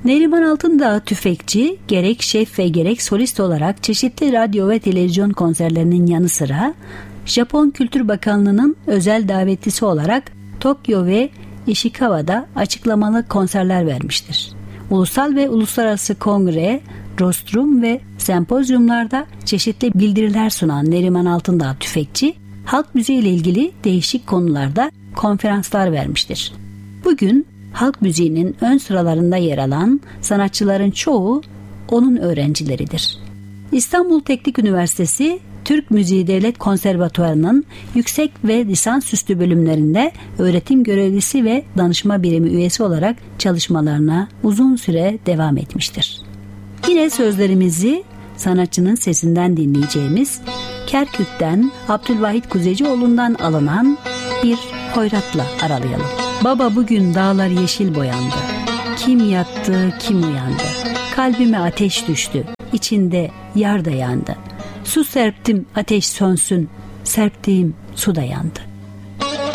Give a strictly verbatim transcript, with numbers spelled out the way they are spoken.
Neriman Altındağ tüfekçi gerek şef ve gerek solist olarak çeşitli radyo ve televizyon konserlerinin yanı sıra Japon Kültür Bakanlığı'nın özel davetlisi olarak Tokyo ve Ishikawa'da açıklamalı konserler vermiştir. Ulusal ve uluslararası kongre, rostrum ve sempozyumlarda çeşitli bildiriler sunan Neriman Altındağ tüfekçi, halk müziği ile ilgili değişik konularda konferanslar vermiştir. Bugün halk müziğinin ön sıralarında yer alan sanatçıların çoğu onun öğrencileridir. İstanbul Teknik Üniversitesi Türk Müziği Devlet Konservatuvarı'nın yüksek ve lisansüstü bölümlerinde öğretim görevlisi ve danışma birimi üyesi olarak çalışmalarına uzun süre devam etmiştir. Yine sözlerimizi sanatçının sesinden dinleyeceğimiz Kerkük'ten Abdülvahit Kuzecioğlu'ndan alınan bir hoyratla aralayalım. Baba bugün dağlar yeşil boyandı. Kim yattı, kim uyandı. Kalbime ateş düştü. İçinde yar da yandı. Su serptim ateş sönsün. Serptiğim su da yandı.